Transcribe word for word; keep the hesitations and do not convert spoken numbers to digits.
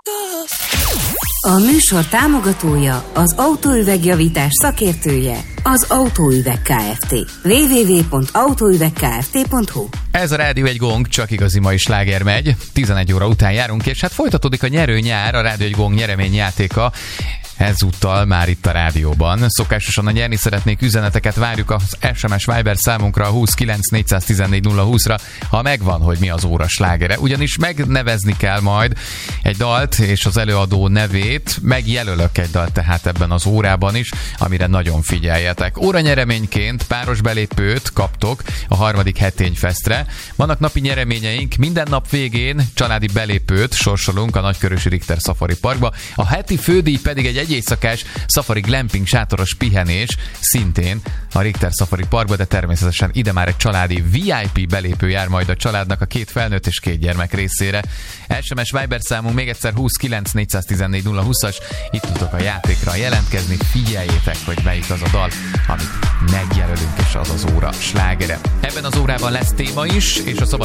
A műsor támogatója, az autóüvegjavítás szakértője, az Autóüveg Kft. double-u double-u double-u pont autóüvegkft pont hu. Ez a Rádió egy Gong, csak igazi mai sláger megy. tizenegy óra után járunk, és hát folytatódik a nyerő nyár, a Rádió egy Gong nyereményjátéka. Ezúttal már itt a rádióban. Szokásosan a nyerni szeretnék üzeneteket várjuk az es em es Viber számunkra a húsz kilenc négyszáztizennégy nulla húszra, ha megvan, hogy mi az óra slágere. Ugyanis megnevezni kell majd egy dalt és az előadó nevét, megjelölök egy dalt tehát ebben az órában is, amire nagyon figyeljetek. Óranyereményként páros belépőt kaptok a harmadik Hetényfestre. Vannak napi nyereményeink, minden nap végén családi belépőt sorsolunk a Nagykörösi Richter Safari Parkba. A heti fődíj pedig egy egy éjszakás Safari Glamping sátoros pihenés, szintén a Richter Safari Parkba, de természetesen ide már egy családi vé i pé belépő jár majd a családnak a két felnőtt és két gyermek részére. es em es Viber számunk még egyszer húsz kilenc négyszáztizennégy nulla húszas, itt tudok a játékra jelentkezni, figyeljétek, hogy melyik az a dal, amit megjelölünk, és az az óra slágere. Ebben az órában lesz téma is, és a szabad